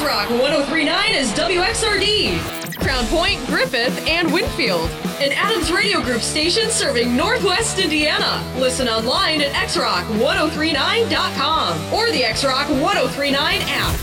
X-Rock 103.9 is WXRD, Crown Point, Griffith, and Winfield. An Adams Radio Group station serving Northwest Indiana. Listen online at xrock1039.com or the X-Rock 1039 app.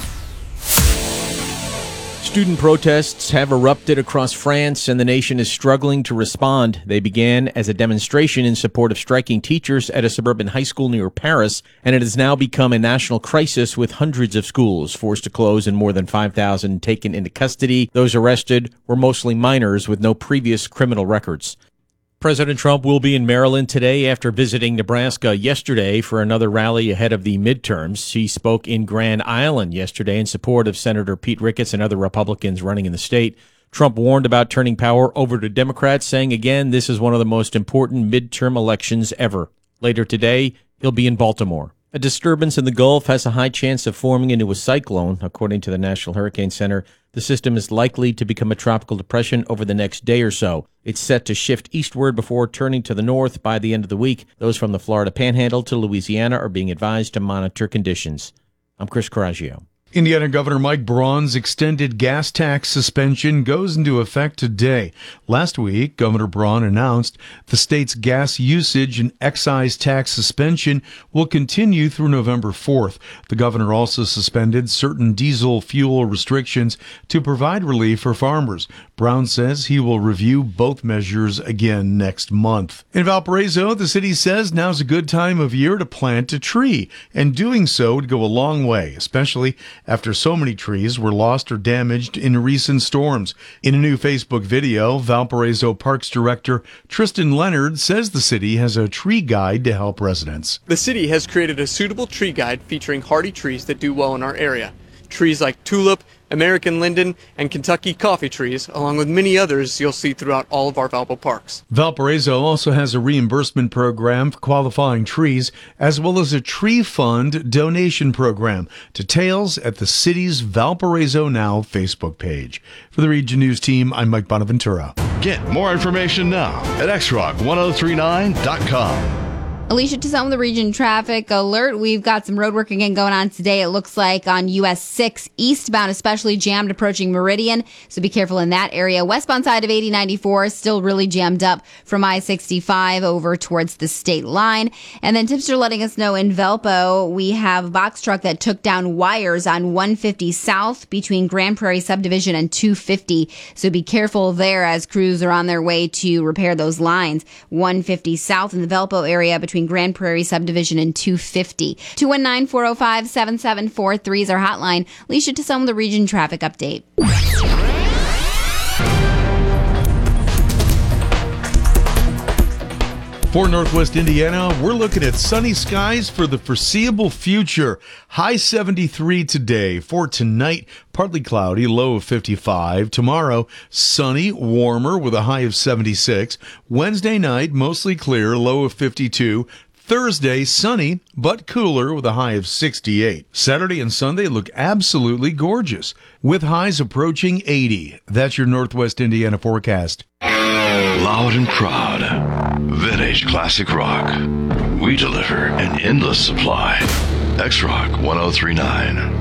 Student protests have erupted across France, and the nation is struggling to respond. They began as a demonstration in support of striking teachers at a suburban high school near Paris, and it has now become a national crisis with hundreds of schools forced to close and more than 5,000 taken into custody. Those arrested were mostly minors with no previous criminal records. President Trump will be in Maryland today after visiting Nebraska yesterday for another rally ahead of the midterms. He spoke in Grand Island yesterday in support of Senator Pete Ricketts and other Republicans running in the state. Trump warned about turning power over to Democrats, saying again this is one of the most important midterm elections ever. Later today, he'll be in Baltimore. A disturbance in the Gulf has a high chance of forming into a cyclone. According to the National Hurricane Center, the system is likely to become a tropical depression over the next day or so. It's set to shift eastward before turning to the north by the end of the week. Those from the Florida Panhandle to Louisiana are being advised to monitor conditions. I'm Chris Coraggio. Indiana Governor Mike Braun's extended gas tax suspension goes into effect today. Last week, Governor Braun announced the state's gas usage and excise tax suspension will continue through November 4th. The governor also suspended certain diesel fuel restrictions to provide relief for farmers. Braun says he will review both measures again next month. In Valparaiso, the city says now's a good time of year to plant a tree, and doing so would go a long way, especially after so many trees were lost or damaged in recent storms. In a new Facebook video, Valparaiso Parks Director Tristan Leonard says the city has a tree guide to help residents. The city has created a suitable tree guide featuring hardy trees that do well in our area. Trees like tulip, American linden, and Kentucky coffee trees, along with many others you'll see throughout all of our Valpo parks. Valparaiso also has a reimbursement program for qualifying trees, as well as a tree fund donation program. Details at the city's Valparaiso Now Facebook page. For the Region News team, I'm Mike Bonaventura. Get more information now at xrock1039.com. Alicia, to some of the region traffic alert. We've got some road work again going on today. It looks like on US 6 eastbound, especially jammed approaching Meridian. So be careful in that area. Westbound side of 8094 still really jammed up from I-65 over towards the state line. And then Tipster letting us know in Valpo, we have a box truck that took down wires on 150 South between Grand Prairie Subdivision and 250. So be careful there as crews are on their way to repair those lines. 150 South in the Valpo area between Grand Prairie Subdivision and 250. 219-405-7743 is our hotline. Alicia, to some of the region traffic update. For Northwest Indiana, we're looking at sunny skies for the foreseeable future. High 73 today. For tonight, partly cloudy, low of 55. Tomorrow, sunny, warmer with a high of 76. Wednesday night, mostly clear, low of 52. Thursday, sunny, but cooler with a high of 68. Saturday and Sunday look absolutely gorgeous, with highs approaching 80. That's your Northwest Indiana forecast. Loud and proud. Vintage classic rock. We deliver an endless supply. X-Rock 1039.